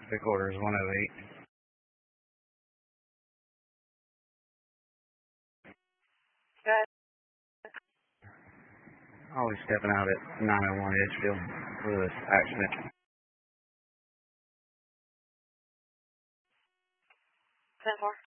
Traffic orders 108. Good. Always stepping out at 901 Edgefield for this accident. 10-4.